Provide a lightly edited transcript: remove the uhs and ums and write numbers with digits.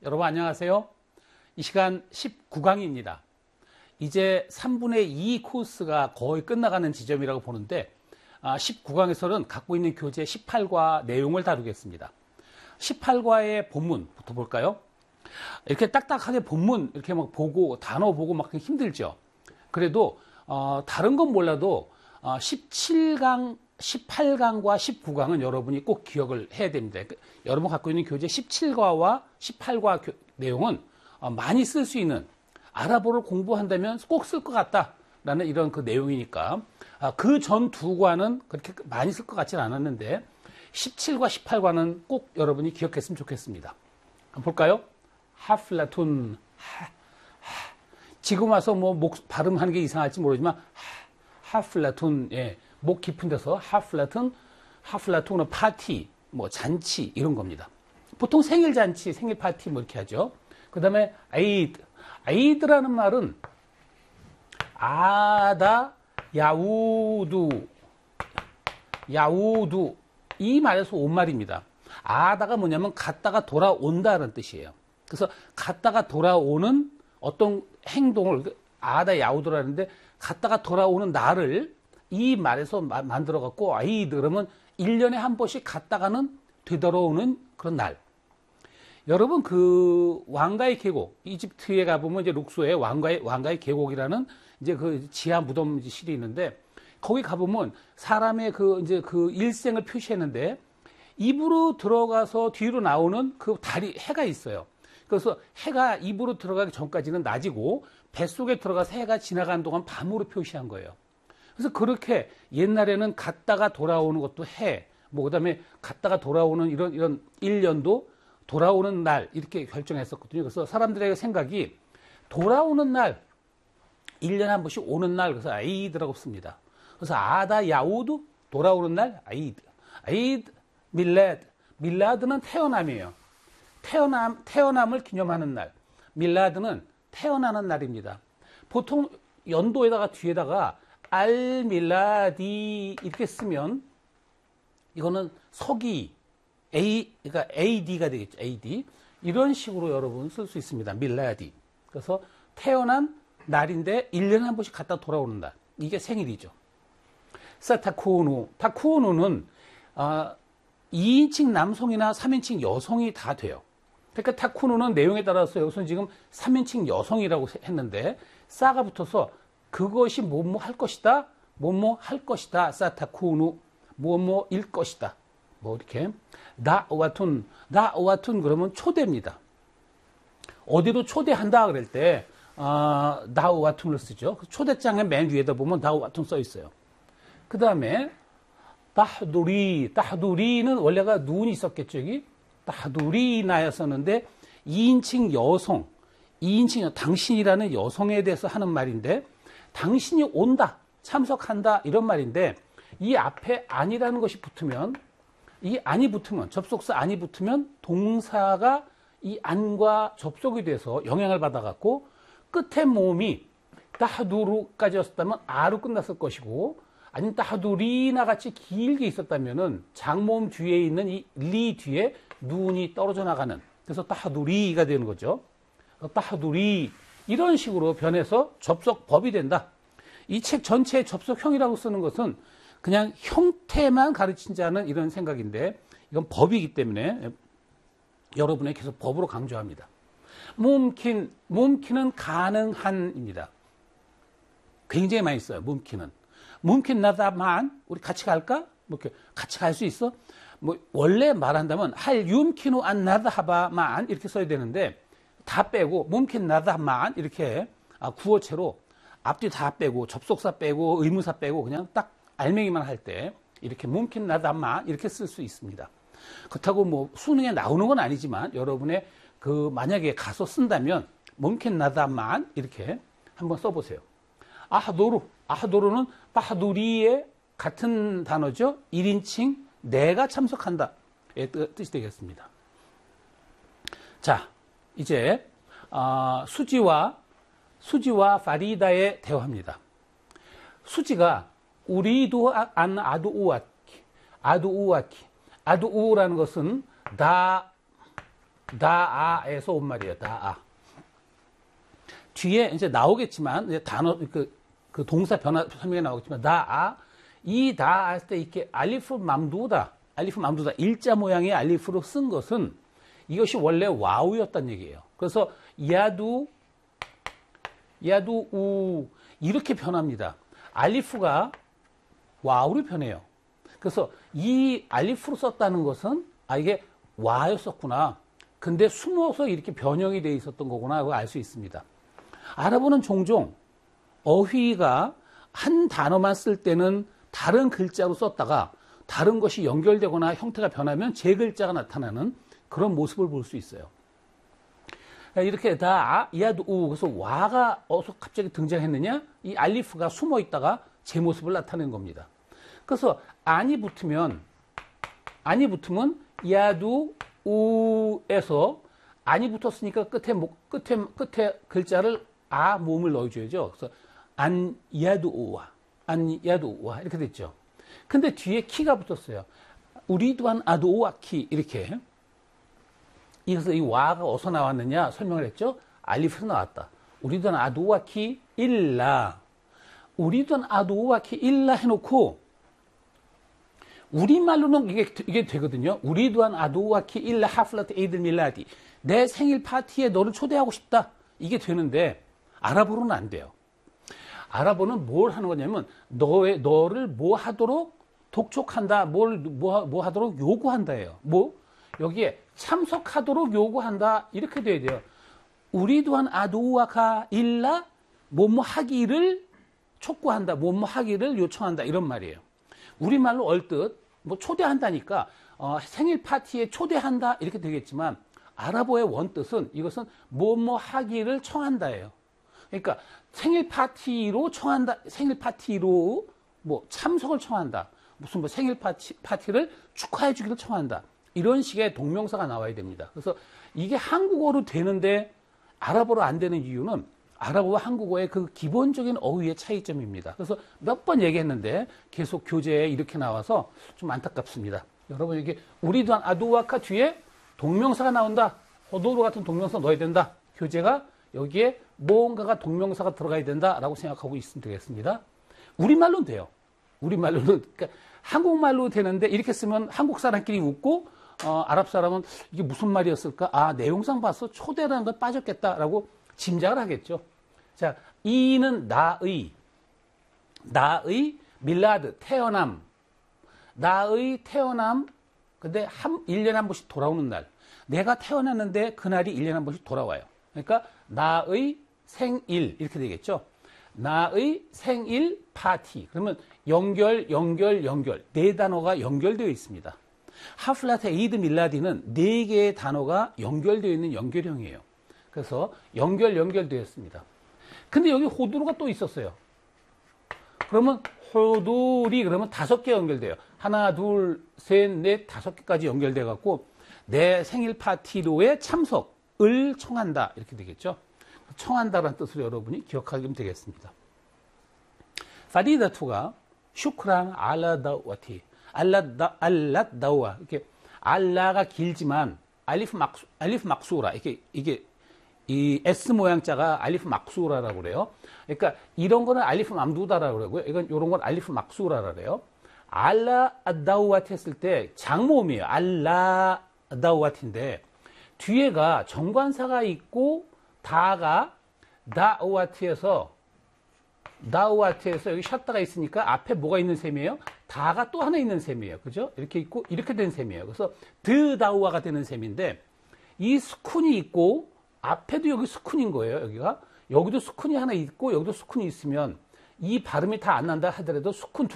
여러분 안녕하세요. 이 시간 19강입니다. 이제 3분의 2 코스가 거의 끝나가는 지점이라고 보는데 19강에서는 갖고 있는 교재 18과 내용을 다루겠습니다. 18과의 본문부터 볼까요? 이렇게 딱딱하게 본문 이렇게 막 보고 단어 보고 막 힘들죠. 그래도 다른 건 몰라도 17강, 18강과 19강은 여러분이 꼭 기억을 해야 됩니다. 여러분 갖고 있는 교재 17과와 18과 내용은 많이 쓸 수 있는 아랍어를 공부한다면 꼭 쓸 것 같다라는 이런 그 내용이니까 그 전 두 과는 그렇게 많이 쓸 것 같지는 않았는데 17과 18과는 꼭 여러분이 기억했으면 좋겠습니다. 한번 볼까요? 하플라툰 지금 와서 뭐 목 발음하는 게 이상할지 모르지만 하플라툰 목 깊은 데서 하플라툰은 파티 뭐 잔치 이런 겁니다. 보통 생일 잔치, 생일 파티 뭐 이렇게 하죠. 그 다음에 아이드라는 말은 아다 야우두 이 말에서 온 말입니다. 아다가 뭐냐면 갔다가 돌아온다는 뜻이에요. 그래서 갔다가 돌아오는 어떤 행동을 아다 야우두라는데 갔다가 돌아오는 날을 이 말에서 만들어 갖고 아이드 그러면 1년에 한 번씩 갔다가는 되돌아오는 그런 날. 여러분 그 왕가의 계곡 이집트에 가보면 이제 룩소에 왕가의 계곡이라는 이제 그 지하 무덤실이 있는데 거기 가보면 사람의 그 이제 그 일생을 표시했는데 입으로 들어가서 뒤로 나오는 그 해가 있어요. 그래서 해가 입으로 들어가기 전까지는 낮이고 뱃속에 들어가서 해가 지나가는 동안 밤으로 표시한 거예요. 그래서 그렇게 옛날에는 갔다가 돌아오는 것도 뭐 그다음에 갔다가 돌아오는 이런 1년도 돌아오는 날 이렇게 결정했었거든요. 그래서 사람들의 생각이 돌아오는 날 1년에 한 번씩 오는 날 그래서 아이드라고 씁니다. 그래서 아다 야우드 돌아오는 날 아이드 밀라드는 태어남이에요. 태어남을 기념하는 날. 밀라드는 태어나는 날입니다. 보통 연도에다가 뒤에다가 알 밀라디 이렇게 쓰면 이거는 서기 그러니까 AD가 되겠죠. AD. 이런 식으로 여러분 쓸 수 있습니다. 밀라디. 그래서 태어난 날인데 1년에 한 번씩 갔다 돌아오는 날. 이게 생일이죠. 타쿠누는 2인칭 남성이나 3인칭 여성이 다 돼요. 그러니까 타쿠누는 내용에 따라서 여기서는 지금 3인칭 여성이라고 했는데 싸가 붙어서 그것이 뭐뭐 할 것이다. 뭐뭐 할 것이다. 사타쿠누 뭐뭐일 것이다. 뭐 이렇게 나와툰 그러면 초대입니다. 어디로 초대한다 그럴 때 나와툰을 쓰죠. 초대장의 맨 위에다 보면 나와툰 써 있어요. 그 다음에 따두리는 원래가 눈이 있었겠죠. 여기 따두리나였었는데 2인칭 여성 당신이라는 여성에 대해서 하는 말인데 당신이 온다 참석한다 이런 말인데 이 앞에 아니라는 것이 붙으면 접속사 안이 붙으면 동사가 이 안과 접속이 돼서 영향을 받아갖고 끝에 모음이 따두루까지였었다면 아로 끝났을 것이고 아니면 따두리나 같이 길게 있었다면은 장모음 뒤에 있는 이 리 뒤에 눈이 떨어져 나가는 그래서 따두리가 되는 거죠. 따두리 이런 식으로 변해서 접속법이 된다. 이 책 전체의 접속형이라고 쓰는 것은 그냥 형태만 가르치지 않은 이런 생각인데 이건 법이기 때문에 여러분의 계속 법으로 강조합니다. 뭄킨은 가능한입니다. 굉장히 많이 써요. 뭄킨 나다만 우리 같이 갈까? 뭐 이렇게 같이 갈 수 있어? 뭐 원래 말한다면 할 윰키누 안 나다하바만 이렇게 써야 되는데 다 빼고 뭄킨 나다만 이렇게 구어체로 앞뒤 다 빼고 접속사 빼고 의문사 빼고 그냥 딱 알맹이만 할 때 이렇게 뭄킨 나다만 이렇게 쓸 수 있습니다. 그렇다고 뭐 수능에 나오는 건 아니지만 여러분의 그 만약에 가서 쓴다면 뭉킨 나다만 이렇게 한번 써보세요. 아하도르는 바하두리의 같은 단어죠. 1인칭 내가 참석한다 의 뜻이 되겠습니다. 자 이제 수지와 파리다의 대화입니다. 수지가 우리도 안 아두우아키 아두우라는 것은 다아에서 온 말이에요. 다아. 뒤에 이제 나오겠지만, 이제 단어, 그 동사 변화 설명에 나오겠지만, 다아, 이 다아 했을 때 이렇게 알리프 맘두다, 일자 모양의 알리프로 쓴 것은 이것이 원래 와우였단 얘기예요. 그래서 야두, 이렇게 변합니다. 알리프가 와우로 변해요. 그래서 이 알리프로 썼다는 것은 이게 와였었구나. 근데 숨어서 이렇게 변형이 돼 있었던 거구나 하고 알 수 있습니다. 아랍어는 종종 어휘가 한 단어만 쓸 때는 다른 글자로 썼다가 다른 것이 연결되거나 형태가 변하면 제 글자가 나타나는 그런 모습을 볼 수 있어요. 이렇게 야두, 그래서 와가 어디서 갑자기 등장했느냐? 이 알리프가 숨어 있다가 제 모습을 나타낸 겁니다. 그래서 안이 붙으면 야두, 우에서 안이 붙었으니까 끝에 글자를 모음을 넣어줘야죠. 그래서 야두우와 이렇게 됐죠. 근데 뒤에 키가 붙었어요. 우리도한 아두우와 키 이렇게. 그래서 이 와가 어디서 나왔느냐 설명을 했죠. 알리프에서 나왔다. 우리도한 아두우와 키 일라. 우리도한 아두우와 키 일라 해놓고 우리말로는 이게 되거든요. 우리도한 아두우와 키 일라 하플라트 에이들 밀라디. 내 생일 파티에 너를 초대하고 싶다. 이게 되는데 아랍어로는 안 돼요. 아랍어는 뭘 하는 거냐면 너를 뭐 하도록 독촉한다. 뭐 하도록 요구한다예요. 여기에 참석하도록 요구한다. 이렇게 돼야 돼요. 우리도한 아두와카 일라 뭐뭐 하기를 촉구한다. 뭐뭐 하기를 요청한다. 이런 말이에요. 우리말로 얼뜻 초대한다니까 생일 파티에 초대한다. 이렇게 되겠지만 아랍어의 원뜻은 이것은 뭐뭐 하기를 청한다예요. 그러니까 생일 파티로 청한다. 생일 파티로 참석을 청한다. 무슨 생일 파티를 축하해 주기를 청한다. 이런 식의 동명사가 나와야 됩니다. 그래서 이게 한국어로 되는데 아랍어로 안 되는 이유는 아랍어와 한국어의 그 기본적인 어휘의 차이점입니다. 그래서 몇 번 얘기했는데 계속 교재에 이렇게 나와서 좀 안타깝습니다. 여러분 이게 우리도한 아두와카 뒤에 동명사가 나온다. 호도로 같은 동명사 넣어야 된다. 교재가 여기에 뭔가가 동명사가 들어가야 된다라고 생각하고 있으면 되겠습니다. 우리말로는 돼요. 우리말로는 그러니까 한국말로 되는데 이렇게 쓰면 한국 사람끼리 웃고 아랍 사람은 이게 무슨 말이었을까? 내용상 봐서 초대라는 건 빠졌겠다라고 짐작을 하겠죠. 자, 이는 나의 밀라드 태어남. 나의 태어남. 근데 1년에 한 번씩 돌아오는 날. 내가 태어났는데 그날이 1년에 한 번씩 돌아와요. 그러니까 나의 생일 이렇게 되겠죠. 나의 생일 파티. 그러면 연결 네 단어가 연결되어 있습니다. 하플라트 에이드 밀라디는 4개의 단어가 연결되어 있는 연결형이에요. 그래서 연결되어 있습니다. 근데 여기 호두루가 또 있었어요. 그러면 호두리 그러면 5개 연결돼요. 하나, 둘, 셋, 넷, 5개까지 연결돼 갖고 내 생일 파티로의 참석을 청한다. 이렇게 되겠죠. 청한다라는 뜻으로 여러분이 기억하시면 되겠습니다. 파리다투가 슈크랑 알라다와티 알라다와 이렇게 알라가 길지만 알리프 막수라 이게 이 S 모양자가 알리프 막수라라고 그래요. 그러니까 이런 거는 알리프 맘두다라고 그러고요. 이런 건 알리프 막수라라고 그래요. 알라다와티 했을 때 장모음이에요. 알라다와티인데 뒤에가 정관사가 있고 다가 다우와티에서 여기 샷다가 있으니까 앞에 뭐가 있는 셈이에요? 다가 또 하나 있는 셈이에요. 그죠? 이렇게 있고 이렇게 된 셈이에요. 그래서 드다우아가 되는 셈인데 이 스쿤이 있고 앞에도 여기 스쿤인 거예요. 여기도 스쿤이 하나 있고 여기도 스쿤이 있으면 이 발음이 다 안 난다 하더라도 스쿤